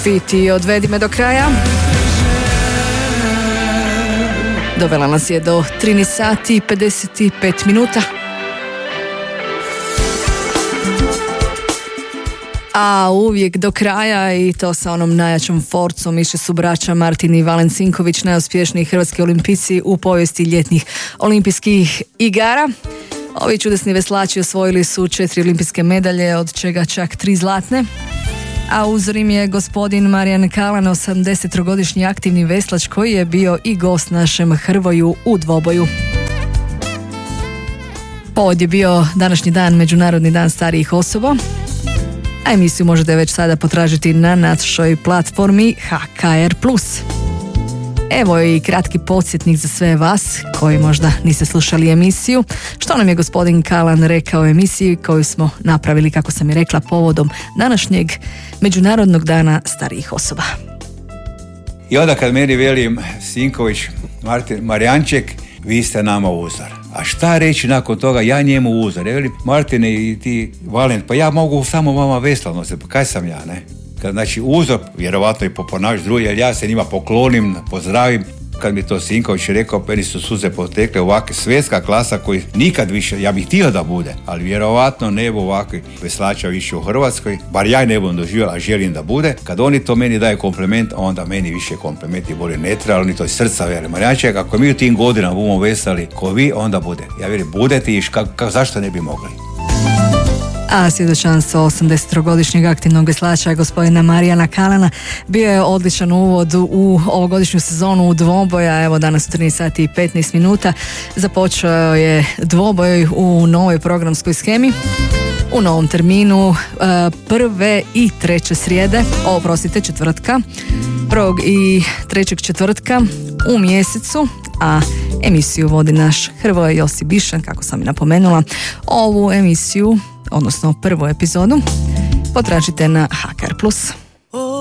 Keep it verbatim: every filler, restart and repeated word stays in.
Fiti, odvedi me do kraja. Dovela nas je do trinaest sati i pedeset pet minuta. A uvijek do kraja, i to sa onom najjačom forcom, išli su braća Martin i Valen Sinković, najuspješniji hrvatski olimpijci u povijesti ljetnih olimpijskih igara. Ovi čudesni veslači osvojili su četiri olimpijske medalje, od čega čak tri zlatne. A uzor im je gospodin Marijan Kalan, osamdesettrogodišnji aktivni veslač koji je bio i gost našem Hrvoju u dvoboju. Povod je bio današnji dan, Međunarodni dan starijih osoba. A emisiju možete već sada potražiti na našoj platformi H K R plus. Evo i kratki podsjetnik za sve vas koji možda niste slušali emisiju. Što nam je gospodin Kalan rekao o emisiji koju smo napravili, kako sam i rekla, povodom današnjeg Međunarodnog dana starijih osoba. I onda kad meni veli Sinković, Martin, Marijanček, vi ste nama uzor. A šta reći nakon toga, ja njemu uzor. Ja velim, Martine i ti, Valent, pa ja mogu samo vama veslavno se, pa kaj sam ja, ne? Kad, znači uzor, vjerovatno i po ponaš drugi, jer ja se njima poklonim, pozdravim. Kad mi to Sinković rekao, meni su suze potekle, ovakva svjetska klasa koji nikad više, ja bih htio da bude, ali vjerovatno ne bu ovakvi veslača više u Hrvatskoj, bar ja ne budem doživjela, a želim da bude. Kad oni to meni daju kompliment, onda meni više komplimenti bolje ne treba, ali oni to iz srca vjerujem. Marijanček, ako mi u tim godinama budemo veslali ko vi, onda bude. Ja vjerujem, budete i ka, ka, zašto ne bi mogli? A svjedočanstvo osamdesettrogodišnjeg aktivnog veslača gospodina Marijana Kalana bio je odličan uvod u ovogodišnju sezonu u dvoboja. Evo danas u trinaest sati i petnaest minuta započeo je dvoboj u novoj programskoj shemi, u novom terminu prve i treće srijede, oprostite četvrtka, prvog i trećeg četvrtka u mjesecu, a emisiju vodi naš Hrvoje Josip Bišan, kako sam i napomenula. Ovu emisiju, odnosno prvu epizodu, potražite na H K R plus.